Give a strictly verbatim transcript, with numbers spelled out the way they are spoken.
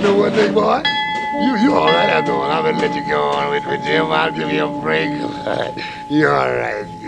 know one thing, boy? You you all right after all. I'm gonna let you go on with, with Jim. I'll give you a break. You all right.